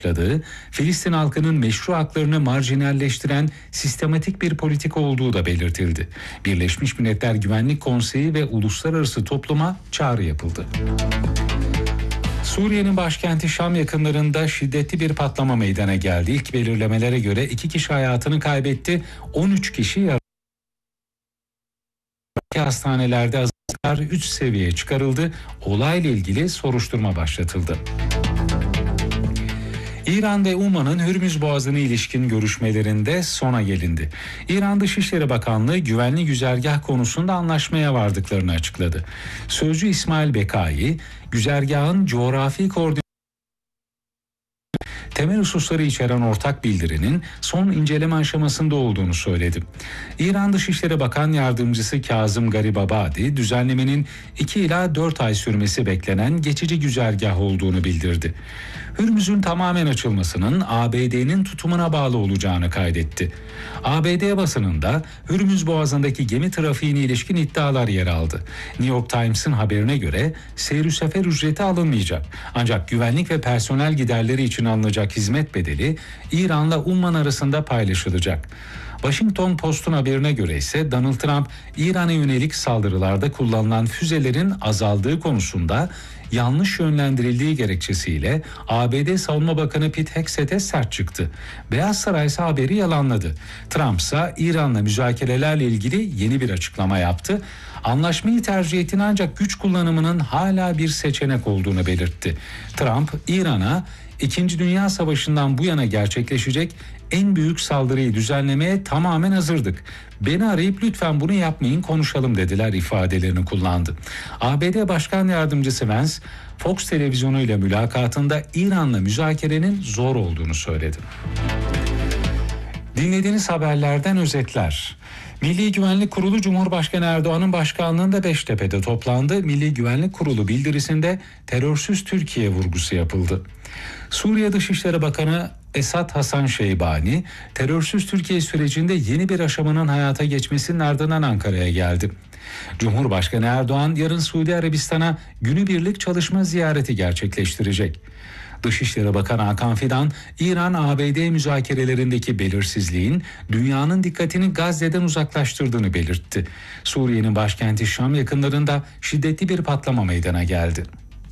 Filistin halkının meşru haklarını marjinalleştiren sistematik bir politika olduğu da belirtildi. Birleşmiş Milletler Güvenlik Konseyi ve uluslararası topluma çağrı yapıldı. Suriye'nin başkenti Şam yakınlarında şiddetli bir patlama meydana geldi. İlk belirlemelere göre 2 kişi hayatını kaybetti, 13 kişi yaralandı. Hastanelerde azınlıklar 3 seviyeye çıkarıldı. Olayla ilgili soruşturma başlatıldı. İran ve Umman'ın Hürmüz Boğazı'na ilişkin görüşmelerinde sona gelindi. İran Dışişleri Bakanlığı güvenli güzergah konusunda anlaşmaya vardıklarını açıkladı. Sözcü İsmail Bekai, güzergahın coğrafi koordinatı temel hususları içeren ortak bildirinin son inceleme aşamasında olduğunu söyledi. İran Dışişleri Bakan Yardımcısı Kazım Garibabadi, düzenlemenin 2 ila 4 ay sürmesi beklenen geçici güzergah olduğunu bildirdi. Hürmüz'ün tamamen açılmasının ABD'nin tutumuna bağlı olacağını kaydetti. ABD basınında Hürmüz Boğazı'ndaki gemi trafiğine ilişkin iddialar yer aldı. New York Times'ın haberine göre seyir sefer ücreti alınmayacak. Ancak güvenlik ve personel giderleri için alınacak hizmet bedeli İran'la Umman arasında paylaşılacak. Washington Post'un haberine göre ise Donald Trump, İran'a yönelik saldırılarda kullanılan füzelerin azaldığı konusunda yanlış yönlendirildiği gerekçesiyle ABD Savunma Bakanı Pete Hegseth'e sert çıktı. Beyaz Saray ise haberi yalanladı. Trump ise İran'la müzakerelerle ilgili yeni bir açıklama yaptı. Anlaşmayı tercih ettiğini ancak güç kullanımının hala bir seçenek olduğunu belirtti. Trump, İran'a 2. Dünya Savaşı'ndan bu yana gerçekleşecek en büyük saldırıyı düzenlemeye tamamen hazırdık. Beni arayıp lütfen bunu yapmayın, konuşalım dediler ifadelerini kullandı. ABD Başkan Yardımcısı Vance, Fox televizyonu ile mülakatında İran'la müzakerenin zor olduğunu söyledi. Dinlediğiniz haberlerden özetler. Milli Güvenlik Kurulu Cumhurbaşkanı Erdoğan'ın başkanlığında Beştepe'de toplandı. Milli Güvenlik Kurulu bildirisinde terörsüz Türkiye vurgusu yapıldı. Suriye Dışişleri Bakanı Esad Hasan Şeybani, terörsüz Türkiye sürecinde yeni bir aşamanın hayata geçmesinin ardından Ankara'ya geldi. Cumhurbaşkanı Erdoğan yarın Suudi Arabistan'a günübirlik çalışma ziyareti gerçekleştirecek. Dışişleri Bakanı Hakan Fidan, İran-ABD müzakerelerindeki belirsizliğin dünyanın dikkatini Gazze'den uzaklaştırdığını belirtti. Suriye'nin başkenti Şam yakınlarında şiddetli bir patlama meydana geldi.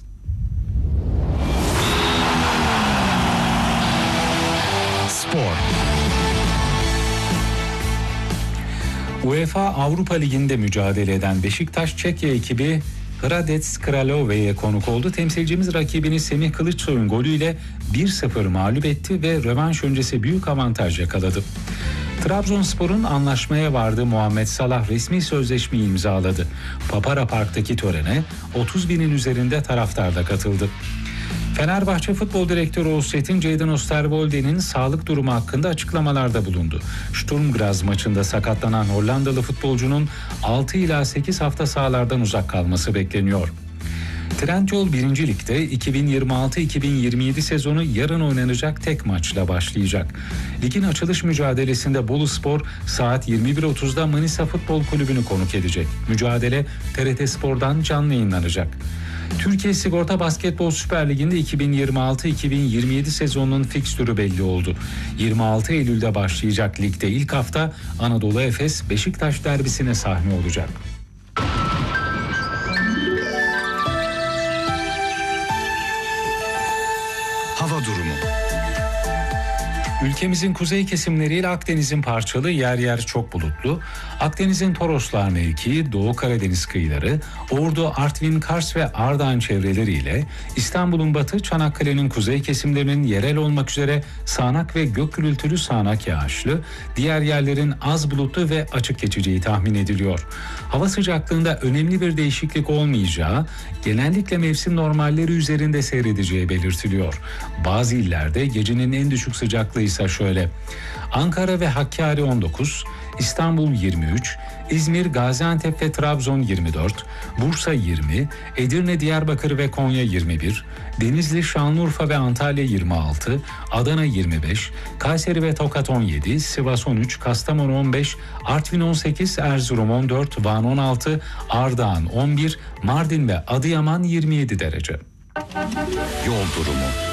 Spor. UEFA Avrupa Ligi'nde mücadele eden Beşiktaş Çekya ekibi Hradec Kralove'ye konuk oldu. Temsilcimiz rakibini Semih Kılıçsoy'un golüyle 1-0 mağlup etti ve rövanş öncesi büyük avantaj yakaladı. Trabzonspor'un anlaşmaya vardığı Muhammed Salah resmi sözleşmeyi imzaladı. Papara Park'taki törene 30 binin üzerinde taraftar da katıldı. Fenerbahçe Futbol Direktörü Oğuz Çetin, Jadon Osterwolde'nin sağlık durumu hakkında açıklamalarda bulundu. Sturm Graz maçında sakatlanan Hollandalı futbolcunun 6 ila 8 hafta sahalardan uzak kalması bekleniyor. Trendyol 1. Lig'de 2026-2027 sezonu yarın oynanacak tek maçla başlayacak. Ligin açılış mücadelesinde Boluspor saat 21.30'da Manisa Futbol Kulübü'nü konuk edecek. Mücadele TRT Spor'dan canlı yayınlanacak. Türkiye Sigorta Basketbol Süper Ligi'nde 2026-2027 sezonunun fikstürü belli oldu. 26 Eylül'de başlayacak ligde ilk hafta Anadolu Efes Beşiktaş derbisine sahne olacak. Hava durumu. Ülkemizin kuzey kesimleriyle Akdeniz'in parçalı, yer yer çok bulutlu. Akdeniz'in Toroslar mevkii, Doğu Karadeniz kıyıları, Ordu, Artvin, Kars ve Ardahan çevreleriyle İstanbul'un batı, Çanakkale'nin kuzey kesimlerinin yerel olmak üzere sağanak ve gök gürültülü sağanak yağışlı, diğer yerlerin az bulutlu ve açık geçeceği tahmin ediliyor. Hava sıcaklığında önemli bir değişiklik olmayacağı, genellikle mevsim normalleri üzerinde seyredeceği belirtiliyor. Bazı illerde gecenin en düşük sıcaklığı ise şöyle: Ankara ve Hakkari 19, İstanbul 23, İzmir, Gaziantep ve Trabzon 24, Bursa 20, Edirne, Diyarbakır ve Konya 21, Denizli, Şanlıurfa ve Antalya 26, Adana 25, Kayseri ve Tokat 17, Sivas 13, Kastamonu 15, Artvin 18, Erzurum 14, Van 16, Ardahan 11, Mardin ve Adıyaman 27 derece. Yol durumu.